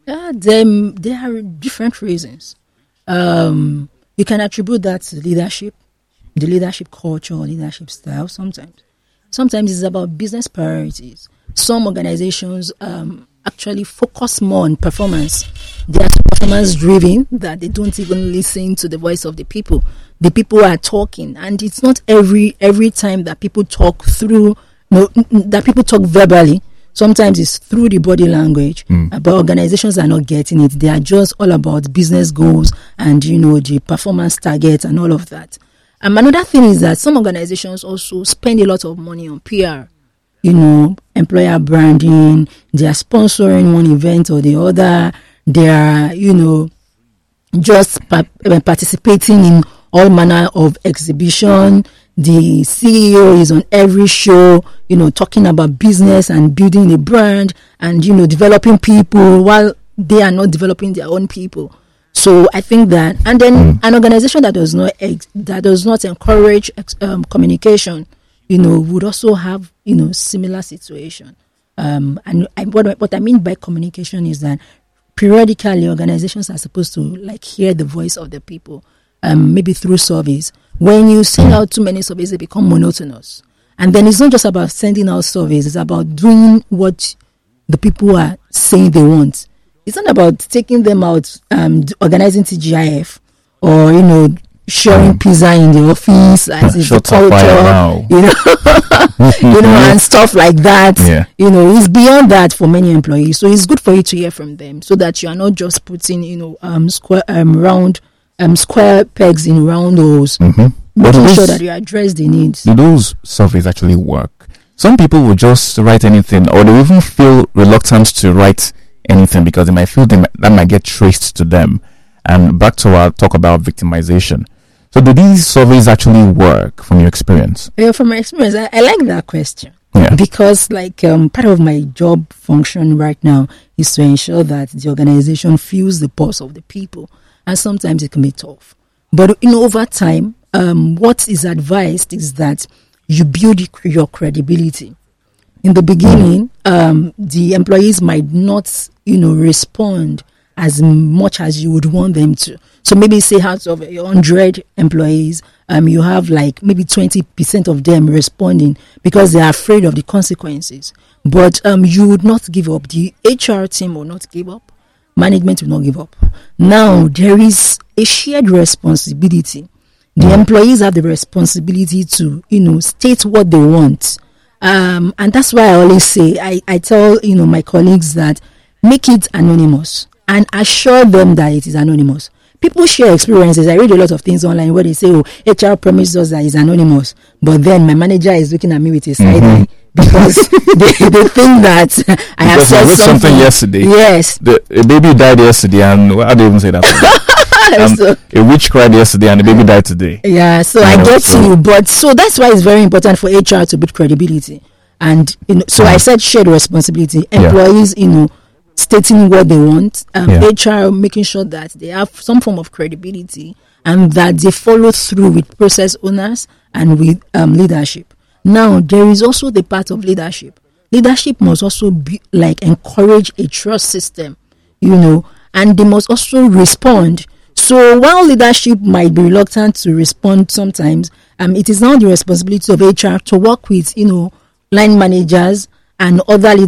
There are different reasons. You can attribute that to leadership, the leadership culture or leadership style Sometimes it's about business priorities. Some organizations actually focus more on performance. They are so performance driven that they don't even listen to the voice of the people. The people are talking, and it's not every time that people talk through, that people talk verbally. Sometimes it's through the body language, but organizations are not getting it. They are just all about business goals and, the performance targets and all of that. Another thing is that some organizations also spend a lot of money on PR, employer branding. They are sponsoring one event or the other. They are, just participating in all manner of exhibition. The CEO is on every show, talking about business and building a brand and, developing people while they are not developing their own people. So I think that, and then an organization that does not encourage communication, would also have, similar situation. And what I mean by communication is that periodically organizations are supposed to hear the voice of the people, maybe through surveys. When you send out too many surveys, they become monotonous. And then it's not just about sending out surveys, it's about doing what the people are saying they want. It's not about taking them out, organizing TGIF or, sharing pizza in the office as it's the culture, and stuff like that. Yeah. It's beyond that for many employees. So it's good for you to hear from them so that you are not just putting, square pegs in round holes. Making sure that you address the needs. Do those surveys actually work? Some people will just write anything, or they even feel reluctant to write anything because they might feel that might get traced to them. And back to our talk about victimization. So do these surveys actually work from your experience? From my experience, I like that question. Yeah. Because part of my job function right now is to ensure that the organization feels the pulse of the people. And sometimes it can be tough. But over time, what is advised is that you build your credibility. In the beginning, the employees might not, respond as much as you would want them to. So maybe say out of 100 employees, you have maybe 20% of them responding because they are afraid of the consequences. But you would not give up. The HR team will not give up. Management will not give up. Now, there is a shared responsibility. The employees have the responsibility to, state what they want. And that's why I always say, I tell, my colleagues that make it anonymous and assure them that it is anonymous. People share experiences. I read a lot of things online where they say, HR promised us that it's anonymous. But then my manager is looking at me with a side eye because they think that I have said something yesterday. Yes. A baby died yesterday, and how do you even say that? A witch cried yesterday and the baby died today. Yeah, so I get you. But so that's why it's very important for HR to build credibility. And, I said shared responsibility. Employees, stating what they want, HR making sure that they have some form of credibility and that they follow through with process owners and with leadership. Now, there is also the part of leadership. Leadership must also be encourage a trust system, and they must also respond. So while leadership might be reluctant to respond sometimes, it is now the responsibility of HR to work with, line managers and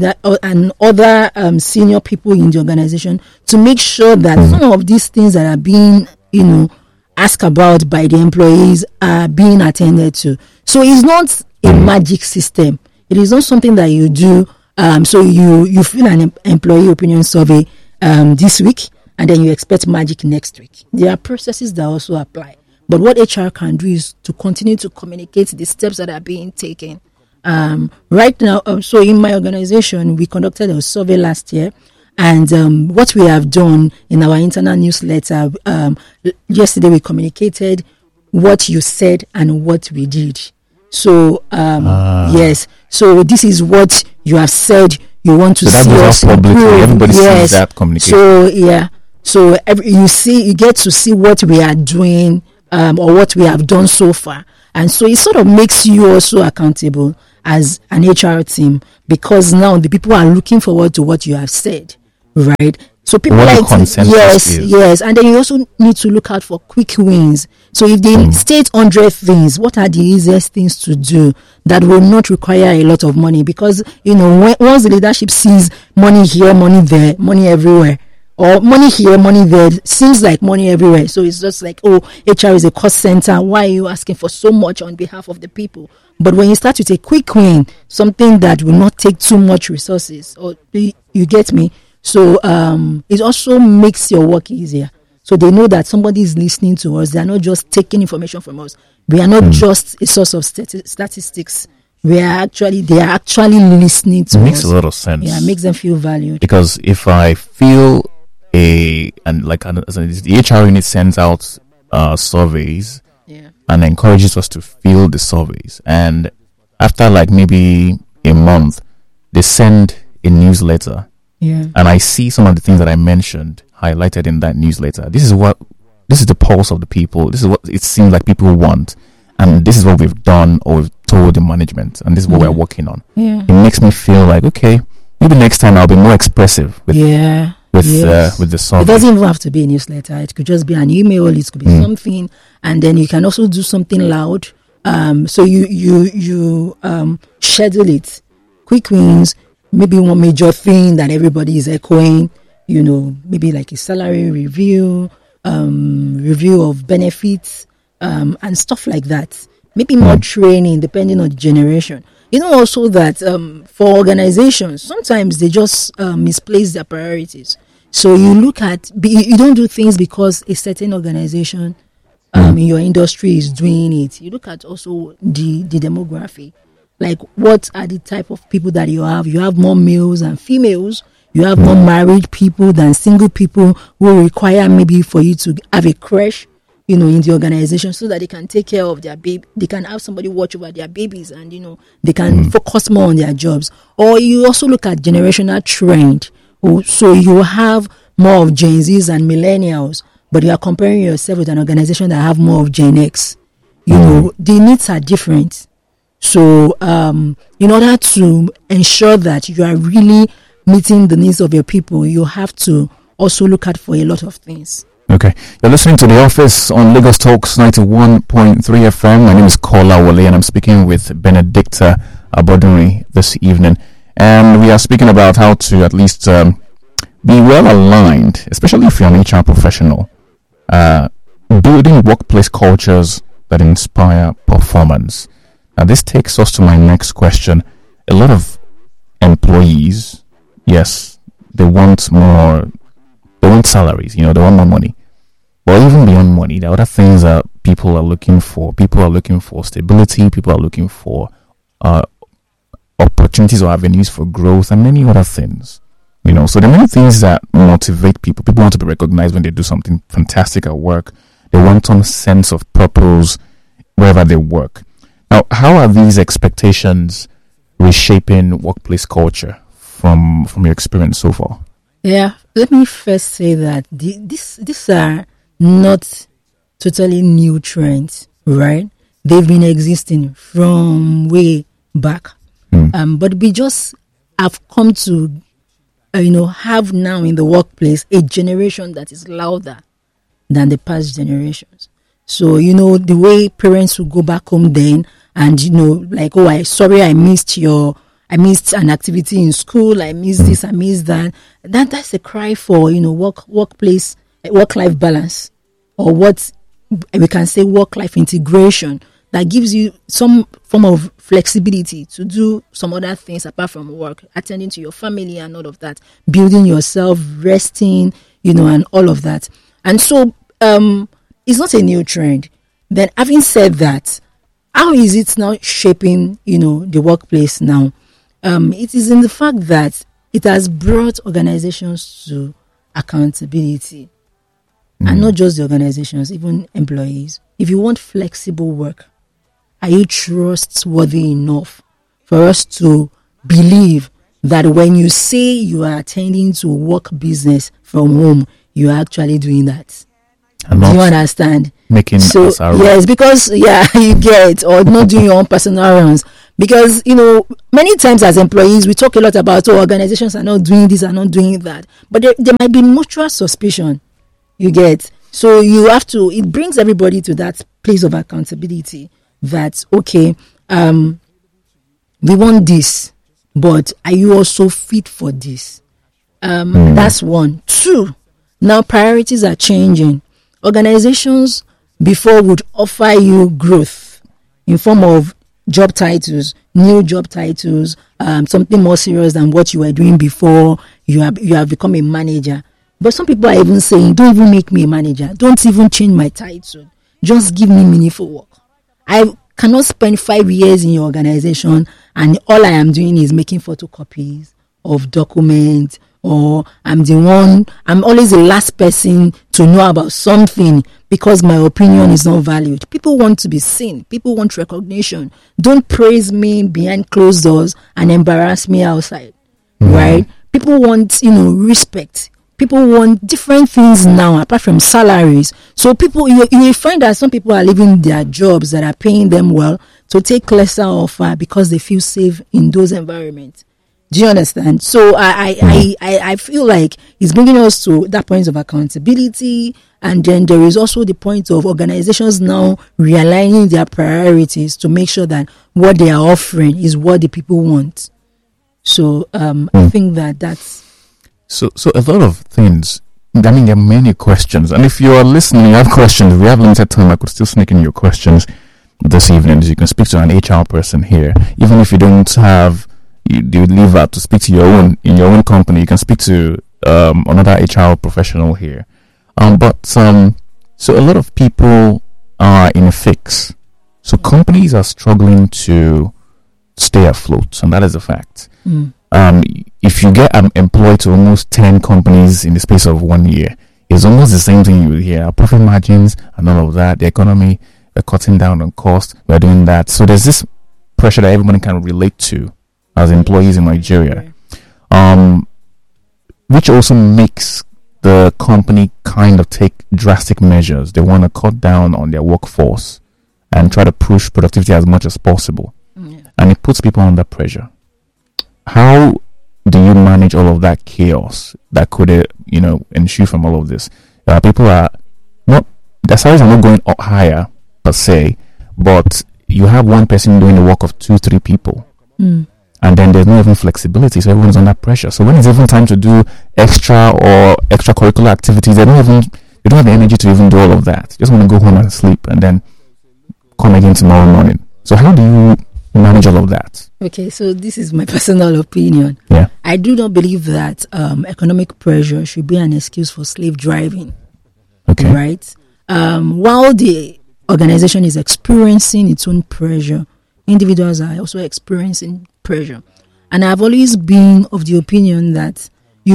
other senior people in the organization to make sure that some of these things that are being, asked about by the employees are being attended to. So it's not a magic system. It is not something that you do. So you fill an employee opinion survey this week, and then you expect magic next week. There are processes that also apply. But what HR can do is to continue to communicate the steps that are being taken. Right now, so in my organization, we conducted a survey last year, and what we have done in our internal newsletter, yesterday we communicated what you said and what we did. So, yes, so this is what you have said you want to see us improve. Everybody sees that communication. So, yeah. So you get to see what we are doing or what we have done so far. And so it sort of makes you also accountable as an HR team because now the people are looking forward to what you have said, right? So people What the like to, consensus yes, is. yes, and then you also need to look out for quick wins. So if they state 100 things, what are the easiest things to do that will not require a lot of money? Because once the leadership sees money here, money there, money everywhere, or money here, money there, seems like money everywhere. So it's just like, oh, HR is a cost center. Why are you asking for so much on behalf of the people? But when you start with a quick win, something that will not take too much resources, or you get me? So it also makes your work easier. So they know that somebody is listening to us. They are not just taking information from us. We are not just a source of statistics. They are actually listening to us. It makes a lot of sense. Yeah, it makes them feel valued. Because if I feel the HR unit sends out surveys and encourages us to fill the surveys, and after like maybe a month, they send a newsletter. Yeah. And I see some of the things that I mentioned highlighted in that newsletter. This is the pulse of the people. This is what it seems like people want. And this is what we've done or we've told the management. And this is what we're working on. Yeah. It makes me feel like, okay, maybe next time I'll be more expressive with the survey. It doesn't even have to be a newsletter. It could just be an email. It could be something. And then you can also do something loud. So you schedule it. Quick wins. Maybe one major thing that everybody is echoing, maybe like a salary review, review of benefits, and stuff like that. Maybe more training depending on the generation. Also that for organizations, sometimes they just misplace their priorities. So you look at, you don't do things because a certain organization in your industry is doing it. You look at also the demography. Like, what are the type of people that you have? You have more males and females. You have more married people than single people who require maybe for you to have a crash, in the organization so that they can take care of their baby. They can have somebody watch over their babies and, they can focus more on their jobs. Or you also look at generational trend. So you have more of Gen Zs and millennials, but you are comparing yourself with an organization that have more of Gen X. The needs are different. So, in order to ensure that you are really meeting the needs of your people, you have to also look out for a lot of things. Okay. You're listening to The Office on Lagos Talks 91.3 FM. My name is Kola Wale and I'm speaking with Benedicta Abodunri this evening. And we are speaking about how to at least be well aligned, especially if you're an HR professional, building workplace cultures that inspire performance. Now, this takes us to my next question. A lot of employees, yes, they want salaries, they want more money. But even beyond money, there are other things that people are looking for. People are looking for stability. People are looking for opportunities or avenues for growth and many other things. So there are many things that motivate people. People want to be recognized when they do something fantastic at work. They want some sense of purpose wherever they work. Now, how are these expectations reshaping workplace culture from your experience so far? Yeah, let me first say that these are not totally new trends, right? They've been existing from way back. But we just have come to, have now in the workplace a generation that is louder than the past generations. So, the way parents would go back home then and, like, oh, I missed an activity in school. I missed this, I missed that. That's a cry for, work-life balance, or what we can say work-life integration that gives you some form of flexibility to do some other things apart from work, attending to your family and all of that, building yourself, resting, and all of that. And so, it's not a new trend. Then, having said that, how is it now shaping, the workplace now? It is in the fact that it has brought organizations to accountability. And not just the organizations, even employees. If you want flexible work, are you trustworthy enough for us to believe that when you say you are attending to work business from home, you are actually doing that? Do you understand? Making so SRO. Yes, because you get, or not doing your own personal runs, Because, many times as employees, we talk a lot about, organizations are not doing this, are not doing that. But there might be mutual suspicion, you get. So it brings everybody to that place of accountability that, okay, we want this, but are you also fit for this? That's one. Two, now priorities are changing. Organizations before would offer you growth in form of job titles, new job titles, something more serious than what you were doing before you have become a manager. But some people are even saying, don't even make me a manager. Don't even change my title. Just give me meaningful work. I cannot spend 5 years in your organization and all I am doing is making photocopies of documents, or I'm always the last person to know about something because my opinion is not valued. People want to be seen. People want recognition. Don't praise me behind closed doors and embarrass me outside, right? People want, respect. People want different things now apart from salaries. So you find that some people are leaving their jobs that are paying them well to take lesser offer because they feel safe in those environments. Do you understand? So I feel like it's bringing us to that point of accountability, and then there is also the point of organizations now realigning their priorities to make sure that what they are offering is what the people want. So I think that's so a lot of things. I mean, there are many questions, and if you are listening, you have questions. We have limited time. I could still sneak in your questions this evening. You can speak to an HR person here, even if you don't have. You leave out to speak to in your own company. You can speak to another HR professional here. So a lot of people are in a fix. So companies are struggling to stay afloat, and that is a fact. If you get employed to almost 10 companies in the space of 1 year, it's almost the same thing you hear. Profit margins and all of that. The economy, they're cutting down on cost. We're doing that. So there's this pressure that everybody can relate to as employees in Nigeria, which also makes the company kind of take drastic measures. They want to cut down on their workforce and try to push productivity as much as possible. And it puts people under pressure. How do you manage all of that chaos that could, ensue from all of this? People are not, their salaries are not going up higher per se, but you have one person doing the work of 2-3 people. And then there's no even flexibility, so everyone's under pressure. So when it's even time to do extra or extracurricular activities, they don't have the energy to even do all of that. Just want to go home and sleep and then come again tomorrow morning. So how do you manage all of that? Okay, so this is my personal opinion. Yeah. I do not believe that economic pressure should be an excuse for slave driving. Okay. Right? While the organization is experiencing its own pressure, individuals are also experiencing pressure. And I've always been of the opinion that,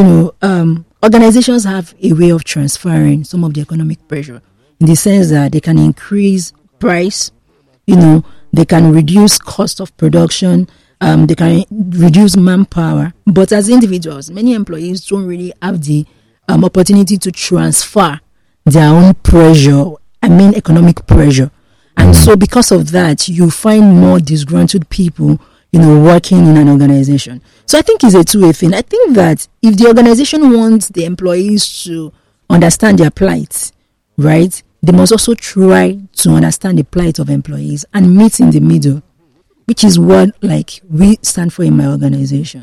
organizations have a way of transferring some of the economic pressure in the sense that they can increase price, they can reduce cost of production, they can reduce manpower. But as individuals, many employees don't really have the opportunity to transfer their own pressure, economic pressure. And so because of that, you find more disgruntled people, working in an organization. So I think it's a two-way thing. I think that if the organization wants the employees to understand their plight, right, they must also try to understand the plight of employees and meet in the middle, which is what we stand for in my organization.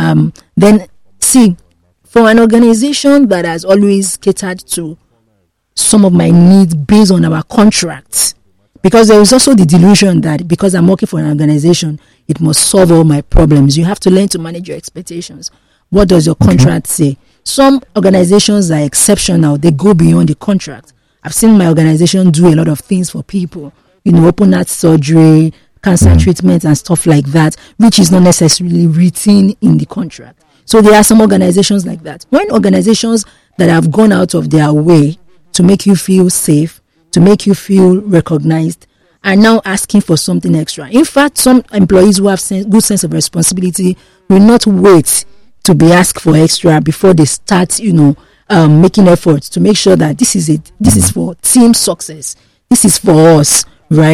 Then see, for an organization that has always catered to some of my needs based on our contracts, because there is also the delusion that because I'm working for an organization, it must solve all my problems. You have to learn to manage your expectations. What does your contract say? Some organizations are exceptional. They go beyond the contract. I've seen my organization do a lot of things for people, open heart surgery, cancer treatment and stuff like that, which is not necessarily written in the contract. So there are some organizations like that. When organizations that have gone out of their way to make you feel safe, to make you feel recognized, are now asking for something extra. In fact, some employees who have good sense of responsibility will not wait to be asked for extra before they start, making efforts to make sure that this is it. This is for team success. This is for us, right?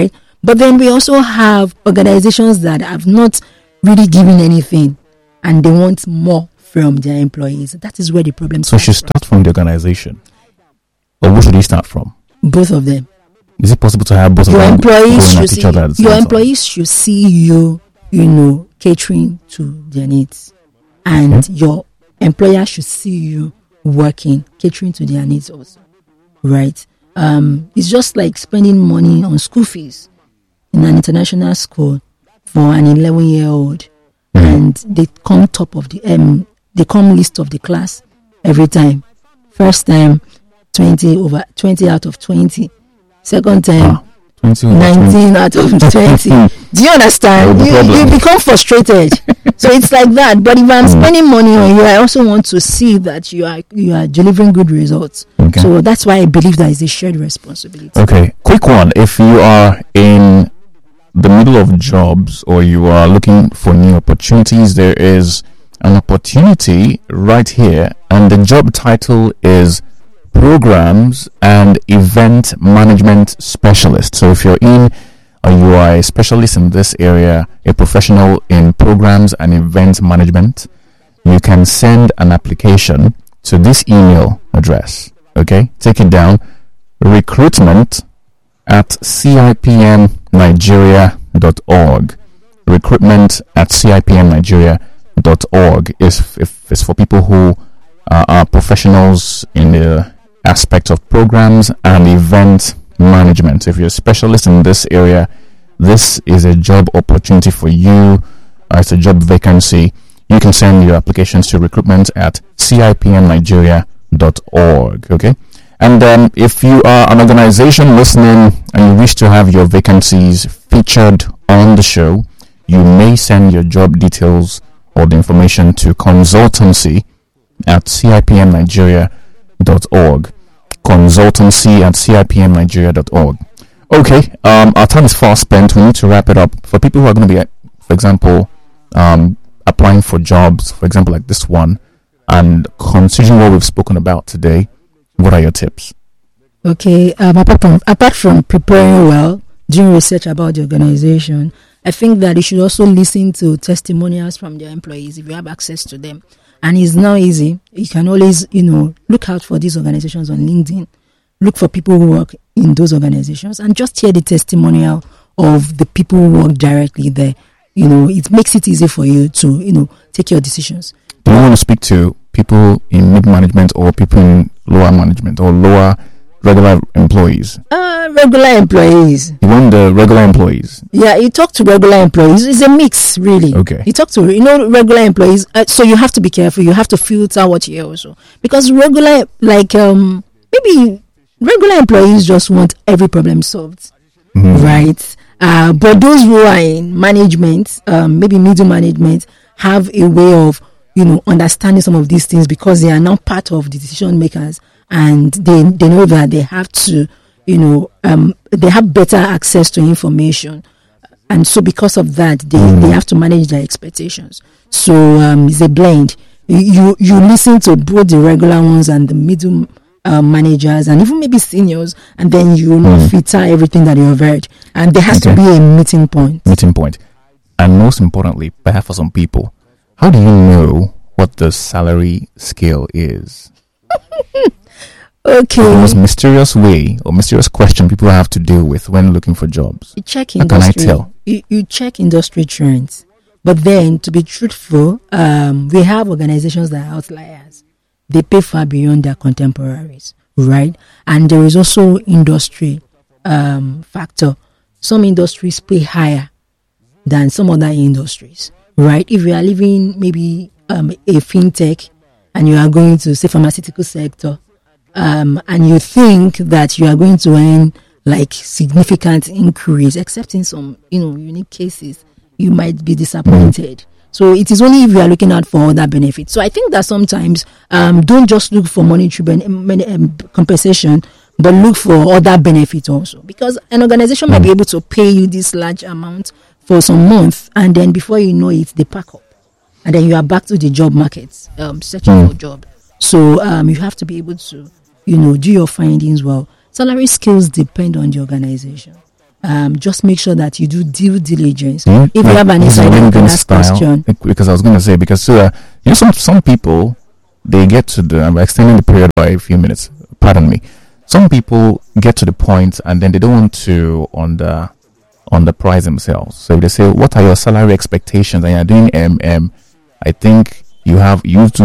But then we also have organizations that have not really given anything and they want more from their employees. That is where the problem So you should start from the organization. Or where should you start from? Both of them. Is it possible to have both Your of them employees going should at each see, other at the same your time? employees should see you, catering to their needs. And your employer should see you working, catering to their needs also. Right? It's just like spending money on school fees in an international school for an 11-year-old, and they come top of the they come list of the class every time. First time 20 out of 20. Second time 20 over 19 out of 20. Do you understand? You become frustrated. So it's like that. But if I'm spending money on you, I also want to see that you are delivering good results. Okay. So that's why I believe that is a shared responsibility. Okay, quick one. If you are in the middle of jobs or you are looking for new opportunities, there is an opportunity right here, and the job title is Programs and Event Management Specialist. So if you're in or you are a specialist in this area, a professional in programs and event management, you can send an application to this email address. Okay, take it down: recruitment@cipmnigeria.org. recruitment@cipmnigeria.org is for people who are professionals in the aspect of programs and event management. If you're a specialist in this area, this is a job opportunity for you. It's a job vacancy. You can send your applications to recruitment@cipmnigeria.org. Okay, and if you are an organization listening and you wish to have your vacancies featured on the show, you may send your job details or the information to consultancy@cipmnigeria.org. consultancy@cipmnigeria.org. Okay, our time is fast spent. We need to wrap it up. For people who are going to be, for example, applying for jobs, for example, like this one, and considering what we've spoken about today, what are your tips? Okay, apart from preparing well, doing research about the organization, I think that you should also listen to testimonials from their employees if you have access to them. And it's now easy. You can always, look out for these organizations on LinkedIn. Look for people who work in those organizations and just hear the testimonial of the people who work directly there. It makes it easy for you to, take your decisions. Do you want to speak to people in mid-management or people in lower management or lower regular employees? Regular employees. You want the regular employees? Yeah, you talk to regular employees. It's a mix, really. Okay. You talk to, regular employees. So you have to be careful. You have to filter what you hear also. Because maybe regular employees just want every problem solved. Right? But those who are in management, maybe middle management, have a way of, understanding some of these things because they are now part of the decision makers. And they know that they have to, they have better access to information. And so because of that, they have to manage their expectations. So it's a blend. You listen to both the regular ones and the middle managers and even maybe seniors, and then you filter everything that you've heard. And there has to be a meeting point. And most importantly, perhaps for some people, how do you know what the salary scale is? Okay. The most mysterious way or mysterious question people have to deal with when looking for jobs. You check industry. How can I tell? You check industry trends. But then, to be truthful, we have organizations that are outliers. They pay far beyond their contemporaries, right? And there is also industry factor. Some industries pay higher than some other industries, right? If you are living maybe a fintech and you are going to, say, pharmaceutical sector, and you think that you are going to earn like significant increase, except in some, unique cases, you might be disappointed. So it is only if you are looking out for other benefits. So I think that sometimes don't just look for monetary compensation, but look for other benefits also. Because an organization might be able to pay you this large amount for some months, and then before you know it, they pack up. And then you are back to the job market, searching for a job. So you have to be able to, do your findings well. Salary scales depend on the organization. just make sure that you do due diligence. Mm, If you have an this is insider, you can LinkedIn ask question. because I was going to say, because some people, they get to the, I'm extending the period by a few minutes, pardon me. Some people get to the point and then they don't want to underprice themselves. So if they say, what are your salary expectations? And you're doing I think you have what's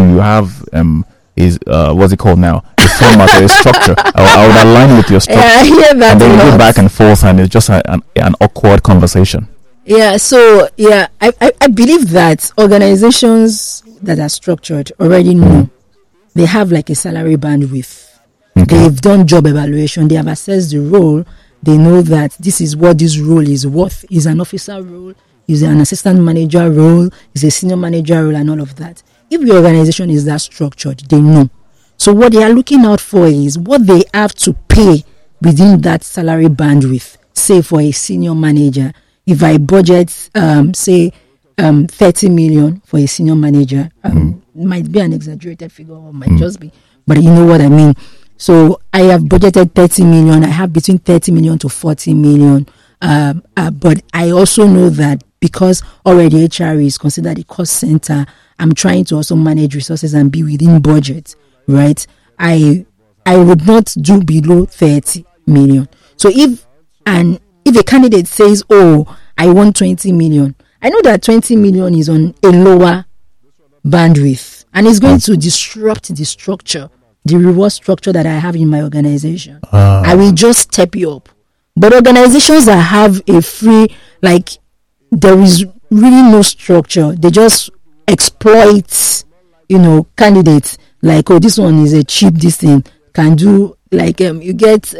it called now? A format or a structure. I would align with your structure. Yeah, I hear that. And then you go back and forth and it's just an awkward conversation. Yeah, so I believe that organizations that are structured already know they have like a salary bandwidth. Okay. They've done job evaluation, they have assessed the role, they know that this is what this role is worth. Is an officer role, is an assistant manager role, is a senior manager role, and all of that. If your organization is that structured, they know. So what they are looking out for is what they have to pay within that salary bandwidth. Say for a senior manager, if I budget, say, 30 million for a senior manager, might be an exaggerated figure or might just be, but you know what I mean. So I have budgeted 30 million. I have between 30 million to 40 million. But I also know that because already HR is considered a cost center, I'm trying to also manage resources and be within budget, right? I would not do below 30 million. So if a candidate says, oh, I want 20 million, I know that 20 million is on a lower bandwidth and it's going to disrupt the structure, the reward structure that I have in my organization. I will just step you up. But organizations that have a free, like, there is really no structure. They just exploit, candidates. Like, oh, this one is a cheap, this thing can do, like, you get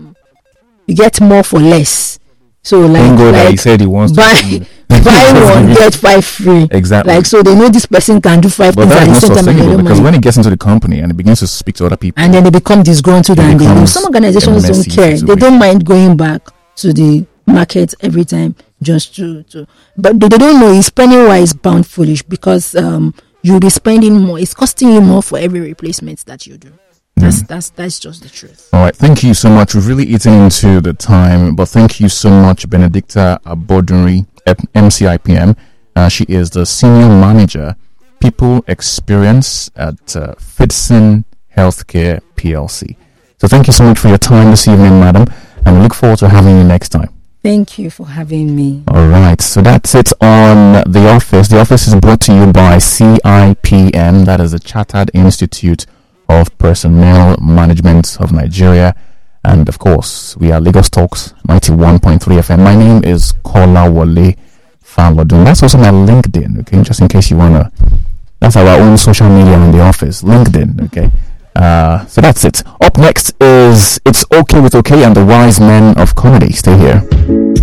more for less. So, like, that he said he wants buy one, get 5 free. Exactly. Like, so they know this person can do 5 but things at the same time. sustainable because when he gets into the company and he begins to speak to other people, and then they become disgruntled, and they know. Some organizations don't care. They don't mind going back to the market every time just to but they don't know it's penny wise pound foolish, because you'll be spending more. It's costing you more for every replacement that you do. That's just the truth. All right, thank you so much. We've really eaten into the time, but thank you so much, Benedicta Abodunri, MCIPM. She is the senior manager, people experience at Fitson Healthcare PLC. So thank you so much for your time this evening, madam, and we look forward to having you next time. Thank you for having me. All right, so that's it on The Office. The Office is brought to you by CIPM, that is the Chartered Institute of Personnel Management of Nigeria. And of course, we are Lagos Talks 91.3 FM. My name is Kola Wole Falodun. That's also my LinkedIn, okay? Just in case you wanna. That's our own social media in The Office, LinkedIn, okay? So that's it. Up next is It's Okay with Okay and the Wise Men of Comedy. Stay here.